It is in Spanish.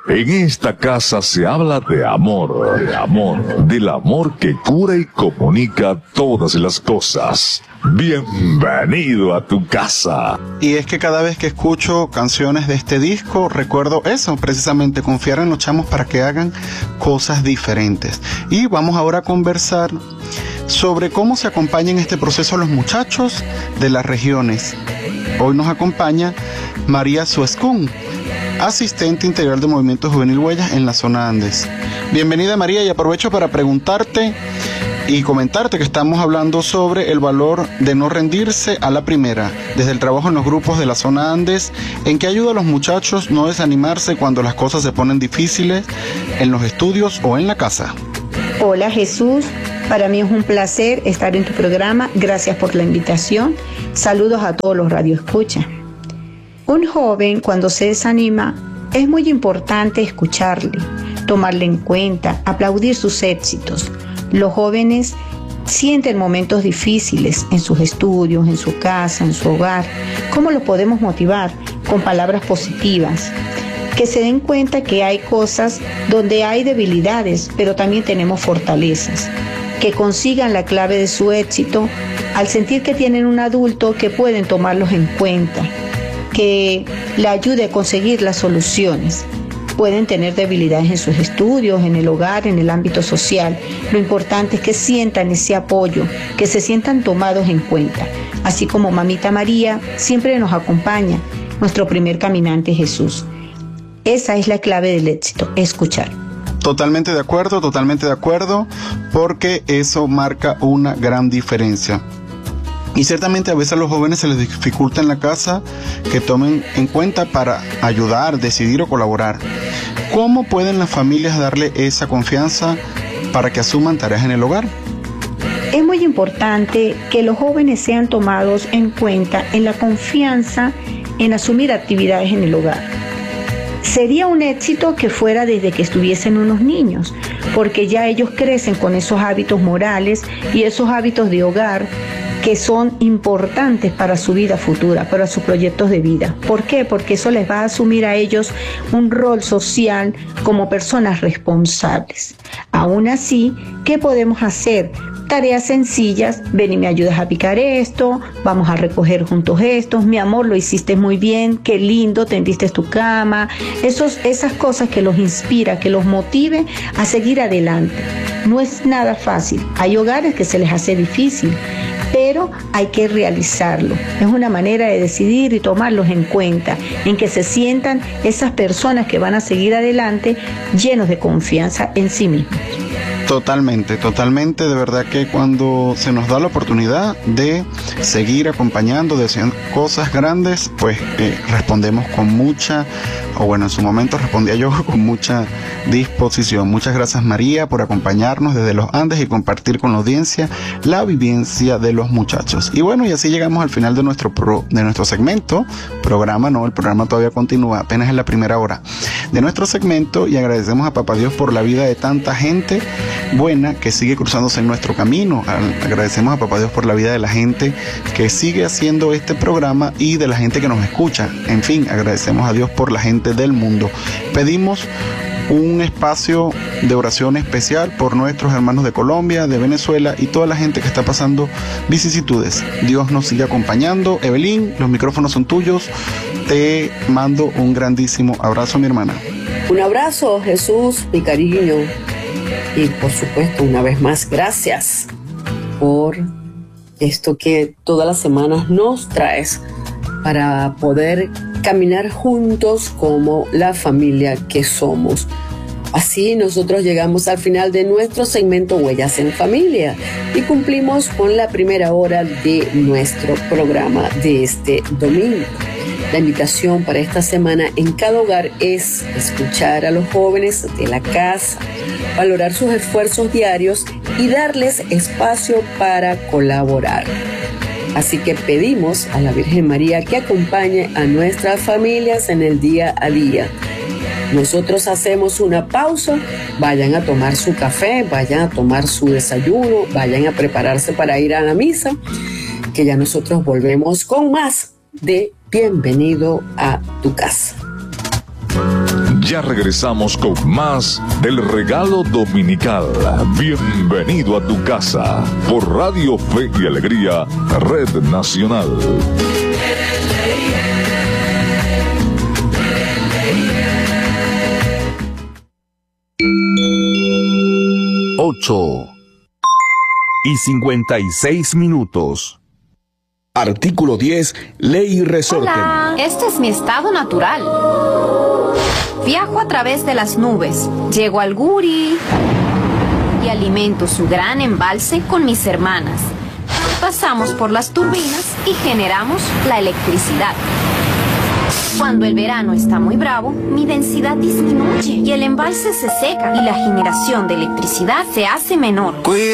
En esta casa se habla de amor, del amor que cura y comunica todas las cosas. Bienvenido a tu casa. Y es que cada vez que escucho canciones de este disco, recuerdo eso, precisamente confiar en los chamos para que hagan cosas diferentes. Y vamos ahora a conversar sobre cómo se acompañan en este proceso los muchachos de las regiones. Hoy nos acompaña María Suescún, asistente integral de Movimiento Juvenil Huellas en la zona Andes. Bienvenida, María, y aprovecho para preguntarte y comentarte que estamos hablando sobre el valor de no rendirse a la primera, desde el trabajo en los grupos de la zona Andes, en que ayuda a los muchachos no desanimarse cuando las cosas se ponen difíciles en los estudios o en la casa. Hola, Jesús, para mí es un placer estar en tu programa, gracias por la invitación, saludos a todos los radioescuchas. Un joven, cuando se desanima, es muy importante escucharle, tomarle en cuenta, aplaudir sus éxitos. Los jóvenes sienten momentos difíciles en sus estudios, en su casa, en su hogar. ¿Cómo los podemos motivar? Con palabras positivas. Que se den cuenta que hay cosas donde hay debilidades, pero también tenemos fortalezas. Que consigan la clave de su éxito al sentir que tienen un adulto que pueden tomarlos en cuenta, que le ayude a conseguir las soluciones. Pueden tener debilidades en sus estudios, en el hogar, en el ámbito social. Lo importante es que sientan ese apoyo, que se sientan tomados en cuenta. Así como Mamita María siempre nos acompaña, nuestro primer caminante Jesús. Esa es la clave del éxito, escuchar. Totalmente de acuerdo, porque eso marca una gran diferencia. Y ciertamente a veces a los jóvenes se les dificulta en la casa que tomen en cuenta para ayudar, decidir o colaborar. ¿Cómo pueden las familias darle esa confianza para que asuman tareas en el hogar? Es muy importante que los jóvenes sean tomados en cuenta en la confianza en asumir actividades en el hogar. Sería un éxito que fuera desde que estuviesen unos niños, porque ya ellos crecen con esos hábitos morales y esos hábitos de hogar que son importantes para su vida futura, para sus proyectos de vida. ¿Por qué? Porque eso les va a asumir a ellos un rol social como personas responsables. Aún así, ¿qué podemos hacer? Tareas sencillas, ven y me ayudas a picar esto, vamos a recoger juntos estos, mi amor, lo hiciste muy bien, qué lindo, tendiste tu cama, esas cosas que los inspira, que los motive a seguir adelante. No es nada fácil, hay hogares que se les hace difícil, pero hay que realizarlo. Es una manera de decidir y tomarlos en cuenta, en que se sientan esas personas que van a seguir adelante llenos de confianza en sí mismos. Totalmente, de verdad que cuando se nos da la oportunidad de seguir acompañando, de hacer cosas grandes, pues respondemos con mucha, o bueno, en su momento respondía yo con mucha disposición. Muchas gracias, María, por acompañarnos desde los Andes y compartir con la audiencia la vivencia de los muchachos. Y bueno, y así llegamos al final de nuestro segmento, programa, no, el programa todavía continúa, apenas en la primera hora de nuestro segmento, y agradecemos a Papá Dios por la vida de tanta gente buena que sigue cruzándose en nuestro camino. Agradecemos a Papá Dios por la vida de la gente que sigue haciendo este programa y de la gente que nos escucha. En fin, agradecemos a Dios por la gente del mundo. Pedimos un espacio de oración especial por nuestros hermanos de Colombia, de Venezuela y toda la gente que está pasando vicisitudes. Dios nos sigue acompañando. Evelyn, los micrófonos son tuyos. Te mando un grandísimo abrazo, mi hermana. Un abrazo, Jesús, mi cariño. Y por supuesto, una vez más, gracias por esto que todas las semanas nos traes para poder caminar juntos como la familia que somos. Así nosotros llegamos al final de nuestro segmento Huellas en Familia y cumplimos con la primera hora de nuestro programa de este domingo. La invitación para esta semana en cada hogar es escuchar a los jóvenes de la casa, valorar sus esfuerzos diarios y darles espacio para colaborar. Así que pedimos a la Virgen María que acompañe a nuestras familias en el día a día. Nosotros hacemos una pausa, vayan a tomar su café, vayan a tomar su desayuno, vayan a prepararse para ir a la misa, que ya nosotros volvemos con más de Bienvenido a tu casa. Ya regresamos con más del regalo dominical. Bienvenido a tu casa por Radio Fe y Alegría, Red Nacional. 8:56. Artículo 10. Ley y resorte. Hola, este es mi estado natural. Viajo a través de las nubes, llego al Guri y alimento su gran embalse con mis hermanas. Pasamos por las turbinas y generamos la electricidad. Cuando el verano está muy bravo, mi densidad disminuye y el embalse se seca y la generación de electricidad se hace menor.